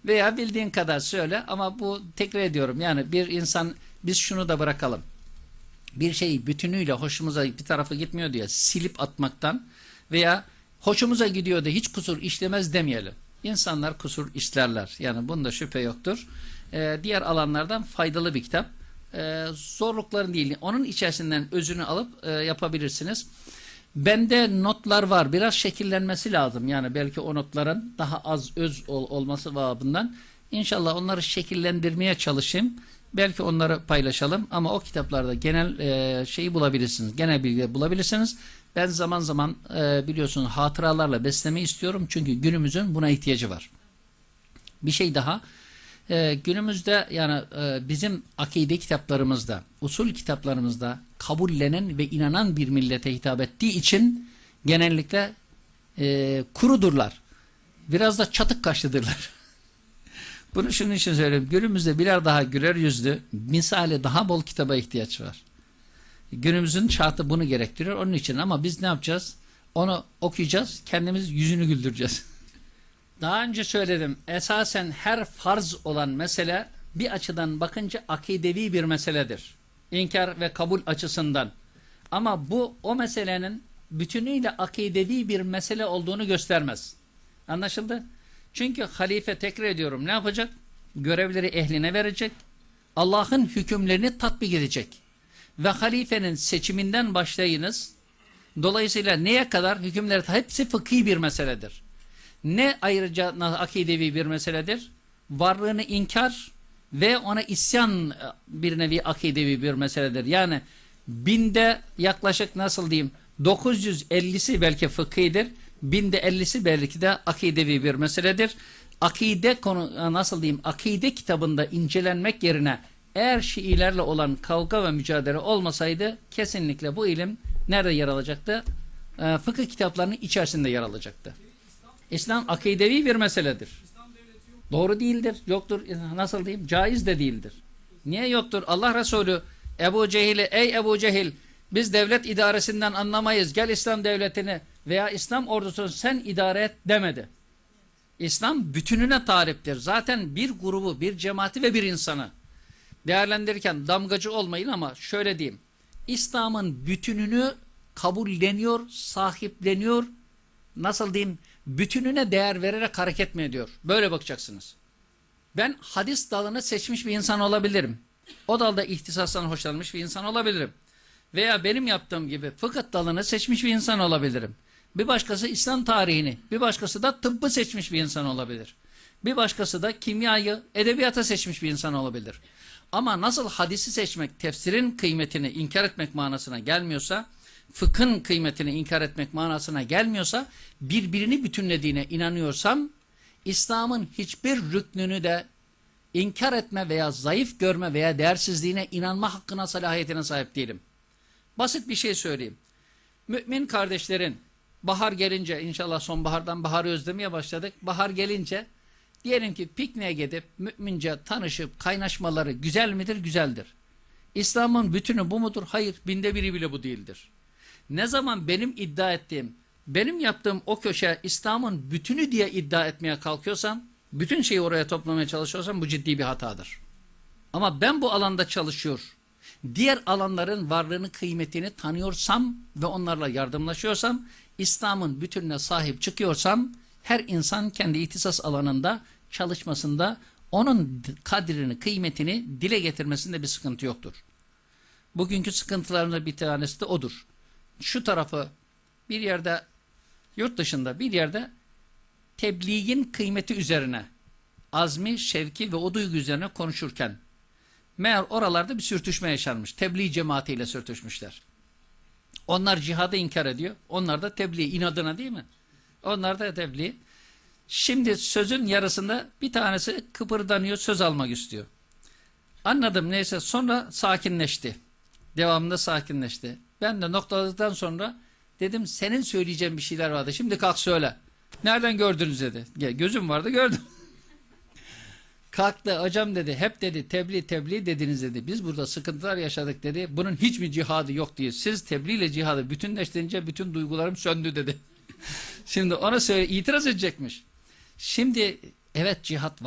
Veya bildiğin kadar söyle ama bu tekrar ediyorum. Yani bir insan biz şunu da bırakalım. Bir şeyi bütünüyle hoşumuza bir tarafa gitmiyor diye silip atmaktan veya hoşumuza gidiyor da hiç kusur işlemez demeyelim. İnsanlar kusur işlerler. Yani bunda şüphe yoktur. Diğer alanlardan faydalı bir kitap. Zorlukların değil. Onun içerisinden özünü alıp yapabilirsiniz. Bende notlar var. Biraz şekillenmesi lazım. Yani belki o notların daha az öz olması babından. İnşallah onları şekillendirmeye çalışayım. Belki onları paylaşalım. Ama o kitaplarda genel şeyi bulabilirsiniz. Genel bilgi bulabilirsiniz. Ben zaman zaman biliyorsunuz hatıralarla beslemeyi istiyorum. Çünkü günümüzün buna ihtiyacı var. Bir şey daha. Günümüzde yani bizim akide kitaplarımızda, usul kitaplarımızda kabullenen ve inanan bir millete hitap ettiği için genellikle kurudurlar. Biraz da çatık kaşlıdırlar. Bunu şunun için söylüyorum. Günümüzde birer daha güler yüzlü, misali daha bol kitaba ihtiyaç var. Günümüzün şartı bunu gerektiriyor. Onun için ama biz ne yapacağız? Onu okuyacağız, kendimiz yüzünü güldüreceğiz. Daha önce söyledim. Esasen her farz olan mesele bir açıdan bakınca akidevi bir meseledir. İnkar ve kabul açısından. Ama bu o meselenin bütünüyle akidevi bir mesele olduğunu göstermez. Anlaşıldı? Çünkü halife tekrar ediyorum ne yapacak? Görevleri ehline verecek. Allah'ın hükümlerini tatbik edecek. Ve halifenin seçiminden başlayınız. Dolayısıyla neye kadar hükümler hepsi fıkhi bir meseledir. Ne ayrıca akidevi bir meseledir? Varlığını inkar ve ona isyan bir nevi akidevi bir meseledir. Yani binde yaklaşık nasıl diyeyim 950'si belki fıkhidir. Binde 50'si belki de akidevi bir meseledir. Akide konu nasıl diyeyim akide kitabında incelenmek yerine eğer Şiilerle olan kavga ve mücadele olmasaydı kesinlikle bu ilim nerede yer alacaktı? Fıkıh kitaplarının içerisinde yer alacaktı. İslam akidevi bir meseledir. Doğru değildir, yoktur. Nasıl diyeyim? Caiz de değildir. Niye yoktur? Allah Resulü Ebu Cehil'e ey Ebu Cehil biz devlet idaresinden anlamayız. Gel İslam devletini veya İslam ordusunu sen idare et demedi. İslam bütününe taliptir. Zaten bir grubu, bir cemaati ve bir insanı değerlendirirken damgacı olmayın ama şöyle diyeyim. İslam'ın bütününü kabulleniyor, sahipleniyor. Nasıl diyeyim? Bütününe değer vererek hareket mi ediyor? Böyle bakacaksınız. Ben hadis dalını seçmiş bir insan olabilirim. O dalda ihtisastan hoşlanmış bir insan olabilirim. Veya benim yaptığım gibi fıkıh dalını seçmiş bir insan olabilirim. Bir başkası İslam tarihini, bir başkası da tıbbı seçmiş bir insan olabilir. Bir başkası da kimyayı, edebiyata seçmiş bir insan olabilir. Ama nasıl hadisi seçmek, tefsirin kıymetini inkar etmek manasına gelmiyorsa, fıkhın kıymetini inkar etmek manasına gelmiyorsa, birbirini bütünlediğine inanıyorsam, İslam'ın hiçbir rüknünü de inkar etme veya zayıf görme veya değersizliğine inanma hakkına, salahiyetine sahip değilim. Basit bir şey söyleyeyim. Mümin kardeşlerin bahar gelince, inşallah sonbahardan baharı özlemeye başladık. Bahar gelince diyelim ki pikniğe gidip mümince tanışıp kaynaşmaları güzel midir? Güzeldir. İslam'ın bütünü bu mudur? Hayır. Binde biri bile bu değildir. Ne zaman benim iddia ettiğim, benim yaptığım o köşe İslam'ın bütünü diye iddia etmeye kalkıyorsam, bütün şeyi oraya toplamaya çalışıyorsam bu ciddi bir hatadır. Ama ben bu alanda çalışıyor, diğer alanların varlığını, kıymetini tanıyorsam ve onlarla yardımlaşıyorsam, İslam'ın bütününe sahip çıkıyorsam, her insan kendi ihtisas alanında çalışmasında onun kadrini, kıymetini dile getirmesinde bir sıkıntı yoktur. Bugünkü sıkıntılarımızdan bir tanesi de odur. Şu tarafı bir yerde, yurt dışında bir yerde tebliğin kıymeti üzerine, azmi, şevki ve o duygu üzerine konuşurken, meğer oralarda bir sürtüşme yaşanmış. Tebliğ cemaatiyle sürtüşmüşler. Onlar cihadı inkar ediyor. Onlar da tebliğ inadına değil mi? Onlar da tebliğ. Şimdi sözün yarısında bir tanesi kıpırdanıyor, söz almak istiyor. Anladım neyse sonra sakinleşti. Devamında sakinleşti. Ben de noktaladıktan sonra dedim senin söyleyeceğin bir şeyler vardı. Şimdi kalk söyle. Nereden gördünüz dedi. Gözüm vardı gördüm. Kalktı hocam dedi hep dedi tebliğ dediniz dedi. Biz burada sıkıntılar yaşadık dedi. Bunun hiç mi cihadı yok diye. Siz tebliğ ile cihadı bütünleştirince bütün duygularım söndü dedi. Şimdi ona söyle itiraz edecekmiş. Şimdi evet cihat var.